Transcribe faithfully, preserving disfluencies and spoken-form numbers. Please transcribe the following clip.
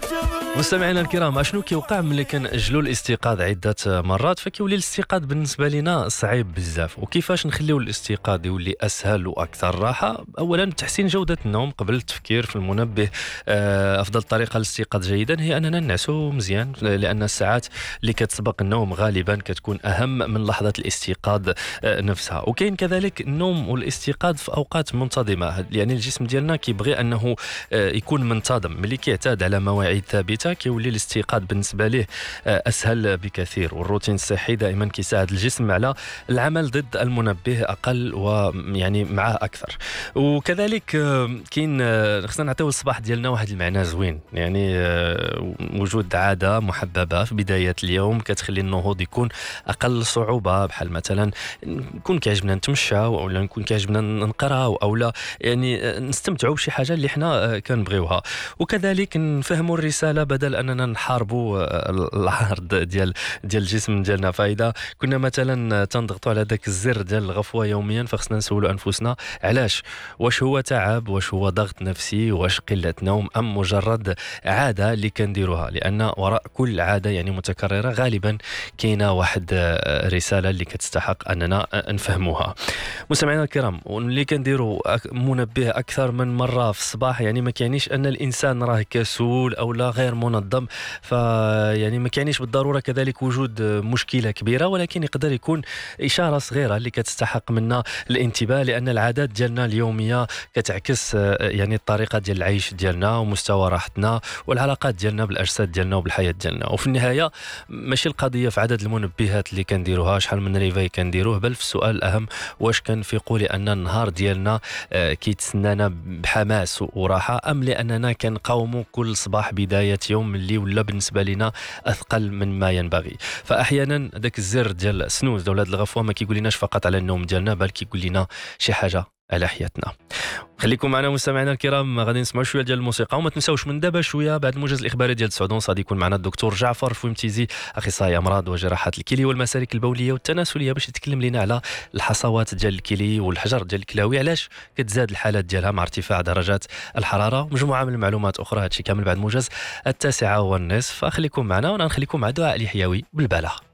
مستمعينا الكرام، اشنو كيوقع ملي كنأجلوا الاستيقاظ عده مرات؟ فكيولي الاستيقاظ بالنسبه لنا صعيب بزاف. وكيفاش نخليو الاستيقاظ يولي اسهل واكثر راحه؟ اولا تحسين جوده النوم قبل التفكير في المنبه. افضل طريقه للاستيقاظ جيدا هي اننا ننعسوا مزيان، لان الساعات اللي كتسبق النوم غالبا كتكون اهم من لحظه الاستيقاظ نفسها. وكاين كذلك النوم والاستيقاظ في اوقات منتظمه، يعني الجسم ديالنا كيبغي انه يكون منتظم. ملي كيعتاد على مواعيد ثابته كيولي الاستيقاظ بالنسبه ليه اسهل بكثير. والروتين الصحي دائما كيساعد الجسم على العمل ضد المنبه اقل ويعني معاه اكثر. وكذلك كاين خصنا نعطيو الصباح ديالنا واحد المعنى زوين، يعني وجود عاده محببه في بدايه اليوم كتخلي النهوض يكون اقل صعوبه، بحال مثلا نكون كيعجبنا نتمشاو او نكون كيعجبنا نقراو او لا يعني نستمتعوا بشي حاجه اللي حنا كنبغيوها. وكذلك نفهموا الرساله بدل اننا نحاربوا العرض ديال ديال الجسم ديالنا. فاذا كنا مثلا تنضغطوا على ذاك الزر ديال الغفوه يوميا فخصنا نسولوا انفسنا علاش؟ واش هو تعب؟ واش هو ضغط نفسي؟ واش قله نوم؟ ام مجرد عاده اللي كنديروها؟ لان وراء كل عاده يعني متكرره غالبا كاينه واحد رساله اللي كتستحق اننا نفهموها. مستمعينا الكرام، واللي كنديروا منبه اكثر من مره في الصباح يعني ما كيعنيش ان الانسان راه كسول او لا غير منظم، فيعني ما كيعنيش بالضروره كذلك وجود مشكله كبيره، ولكن يقدر يكون اشاره صغيره اللي كتستحق منا الانتباه، لان العادات ديالنا اليوميه كتعكس يعني الطريقه ديال العيش ديالنا ومستوى راحتنا والعلاقات ديالنا بالاجساد ديالنا وبالحياه ديالنا. وفي النهايه ماشي القضيه في عدد المنبهات اللي كنديروها، شحال من ريفاي كنديروه، بل في السؤال الاهم واش كنفيقوا لان النهار ديالنا كيتسنانا بحماس وراحه، ام لاننا كنقاوموا كل صباح بدايه يوم اللي ولا بالنسبه لنا اثقل من ما ينبغي. فاحيانا ذاك الزر ديال سنوز اولاد الغفوه ما كيقول لناش فقط على النوم ديالنا، بل كيقول لنا شي حاجه على حياتنا. خليكم معنا مستمعينا الكرام، غادي نسمعوا شويه ديال الموسيقى، وما تنساوش من دابا شويه بعد الموجز الاخباري ديال تسعة ونص غادي يكون معنا الدكتور جعفر فويمتيزي، اخصائي امراض وجراحات الكلى والمسالك البوليه والتناسليه، باش يتكلم لنا على الحصوات ديال الكلى والحجر ديال الكلاوي، علاش كتزاد الحالات ديالها مع ارتفاع درجات الحراره، ومجموعه من المعلومات اخرى. هادشي كامل بعد الموجز التاسعه والنصف. فخليكم معنا، وانا نخليكم مع دعاء اليحيوي بالبلا.